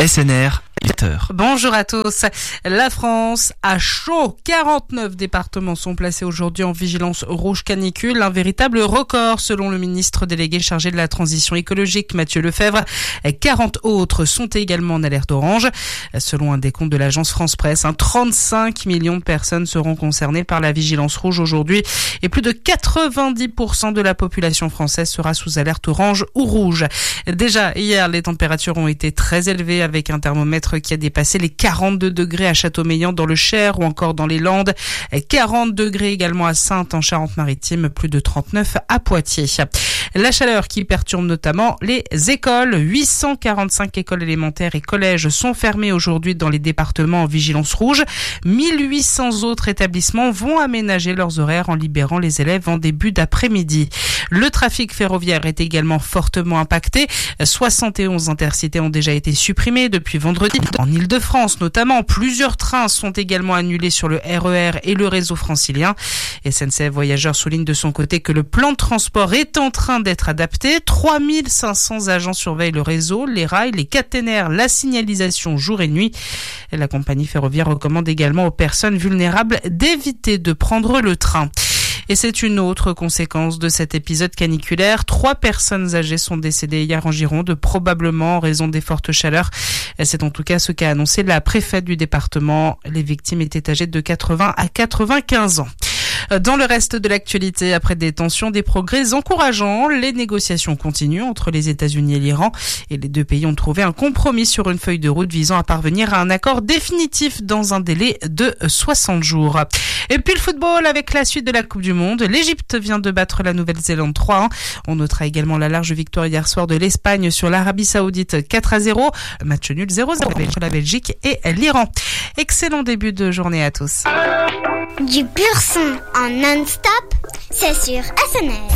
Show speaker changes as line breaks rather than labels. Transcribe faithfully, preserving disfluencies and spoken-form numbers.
S N R, huit heures.
Bonjour à tous. La France a chaud. quarante-neuf départements sont placés aujourd'hui en vigilance rouge canicule. Un véritable record selon le ministre délégué chargé de la transition écologique, Mathieu Lefèvre. quarante autres sont également en alerte orange. Selon un décompte de l'agence France Presse, trente-cinq millions de personnes seront concernées par la vigilance rouge aujourd'hui et plus de quatre-vingt-dix pour cent de la population française sera sous alerte orange ou rouge. Déjà, hier, les températures ont été très élevées avec un thermomètre qui a dépassé les quarante-deux degrés à Châteaumeillan dans le Cher ou encore dans les Landes. quarante degrés également à Saintes en Charente-Maritime, plus de trente-neuf à Poitiers. La chaleur qui perturbe notamment les écoles. huit cent quarante-cinq écoles élémentaires et collèges sont fermées aujourd'hui dans les départements en vigilance rouge. mille huit cents autres établissements vont aménager leurs horaires en libérant les élèves en début d'après-midi. Le trafic ferroviaire est également fortement impacté. soixante et onze intercités ont déjà été supprimés depuis vendredi. En Île-de-France notamment, plusieurs trains sont également annulés sur le R E R et le réseau francilien. S N C F Voyageurs souligne de son côté que le plan de transport est en train d'être adapté. trois mille cinq cents agents surveillent le réseau, les rails, les caténaires, la signalisation jour et nuit. Et la compagnie ferroviaire recommande également aux personnes vulnérables d'éviter de prendre le train. Et c'est une autre conséquence de cet épisode caniculaire. Trois personnes âgées sont décédées hier en Gironde, probablement en raison des fortes chaleurs. C'est en tout cas ce qu'a annoncé la préfète du département. Les victimes étaient âgées de quatre-vingts à quatre-vingt-quinze ans. Dans le reste de l'actualité, après des tensions, des progrès encourageants, les négociations continuent entre les États-Unis et l'Iran et les deux pays ont trouvé un compromis sur une feuille de route visant à parvenir à un accord définitif dans un délai de soixante jours. Et puis le football avec la suite de la Coupe du Monde. L'Égypte vient de battre la Nouvelle-Zélande trois à un. On notera également la large victoire hier soir de l'Espagne sur l'Arabie Saoudite quatre à zéro. Match nul zéro à zéro entre la Belgique et l'Iran. Excellent début de journée à tous.
Du pur son en non-stop, c'est sur S N R.